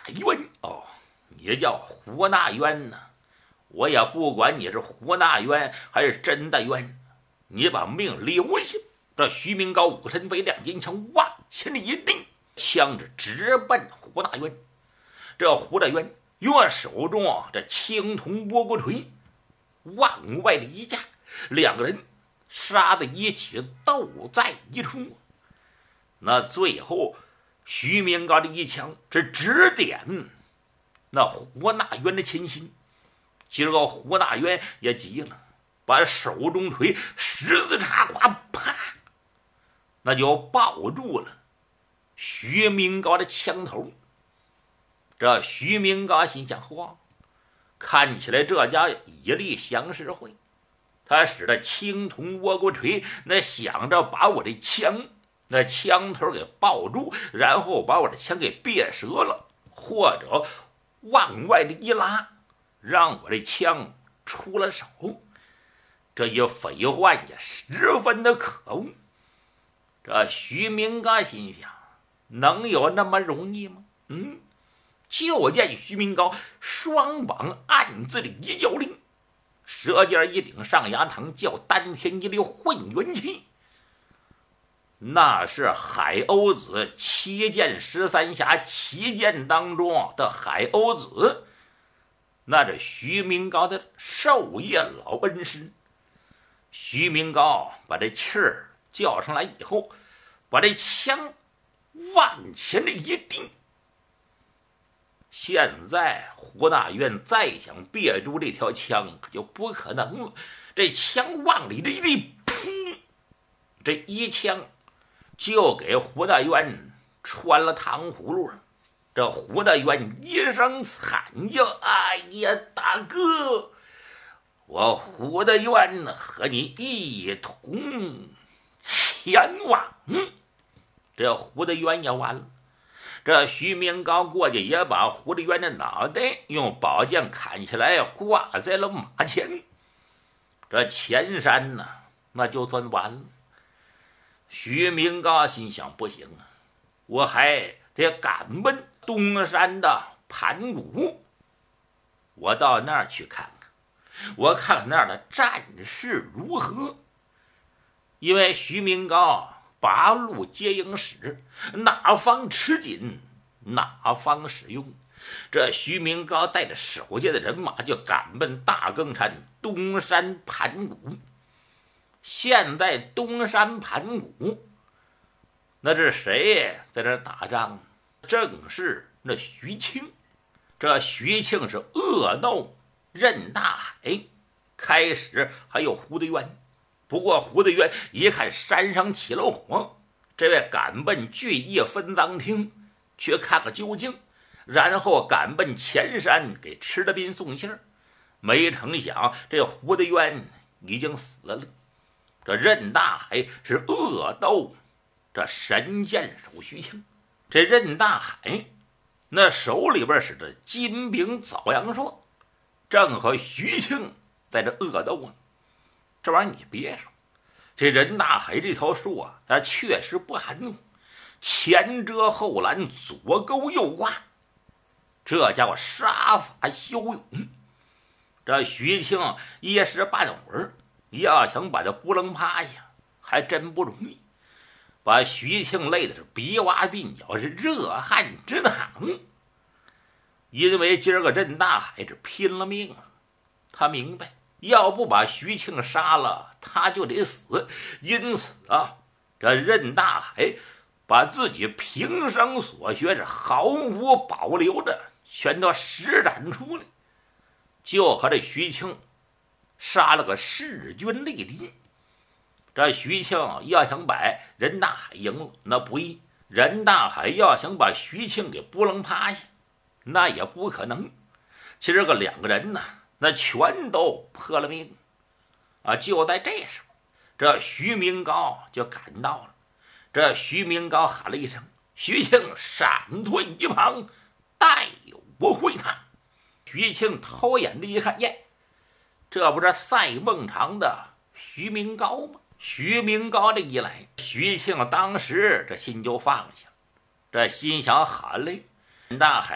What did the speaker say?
渊哦，你叫胡大渊呢？我也不管你是胡大渊还是真的渊，你把命留下！这徐明高武神飞亮银枪往前一定，枪指直奔胡大渊。这胡大渊用手中这青铜波骨锤往外的一架，两个人杀在一起，斗在一处。那最后徐明高的一枪是指点那胡大渊的前心。今儿个胡大渊也急了，把手中锤十字插胯，啪，那就抱住了徐明高的枪头。这徐明高心想：嚯，看起来这家以力降十会。他使得青铜倭国锤，那想着把我的枪那枪头给抱住，然后把我的枪给别折了，或者往外的一拉，让我的枪出了手。这一匪患也十分的可恶。这徐明高心想，能有那么容易吗？就见徐明高双膀暗自的一较灵，舌尖一顶上牙膛，叫丹田一流混元气。那是海鸥子7剑13侠7剑当中的海鸥子，那是徐明高的授业老恩师。徐明高把这气儿叫上来以后，把这枪往前的一定。现在胡大渊再想别住这条枪可就不可能了。这枪往里这一立，噗，这一枪就给胡大渊穿了糖葫芦了。这胡大渊一声惨叫：“哎呀，大哥，我胡大渊和你一同前往。”这胡大渊也完了。这徐明高过去也把胡大渊的脑袋用宝剑砍下来，挂在了马前。这前山呢，那就算完了。徐明高心想：不行啊，我还得赶奔东山的盘古，我到那儿去看看，我看看那儿的战事如何。因为徐明高八路接应使，哪方吃紧哪方使用。这徐明高带着手下的人马就赶奔大更山东山盘古。现在东山盘古那是谁在这打仗？正是那徐庆。这徐庆是恶斗任大海，开始还有胡大渊。不过胡大渊一看山上起了火，这位赶奔聚义分赃厅去看个究竟，然后赶奔前山给吃了兵送信儿。没成想这胡大渊已经死了。这任大海是恶斗这神箭手徐庆。这任大海那手里边是这金柄枣阳硕，正和徐庆在这恶斗呢。这玩意儿你别说，这任大海这条树啊，它确实不含糊，前遮后拦，左勾右挂，这家伙杀法骁勇。这徐庆一时半会儿要想把他扑棱趴下，还真不容易。把徐庆累的是鼻洼鬓角，是热汗直淌。因为今儿个任大海是拼了命了，他明白要不把徐庆杀了，他就得死。因此啊，这任大海把自己平生所学是毫无保留的全都施展出来，就和这徐庆杀了个势均力敌。这徐庆要想把任大海赢了，那不易；任大海要想把徐庆给扑棱趴下，那也不可能。今儿个两个人呢，那全都破了命啊！就在这时候，这徐明高就赶到了。这徐明高喊了一声：“徐庆，闪退一旁，待我会他。”徐庆偷眼的一看，耶，这不是赛孟尝的徐明高吗？徐明高这一来，徐庆当时这心就放下，这心想：喊嘞，任大海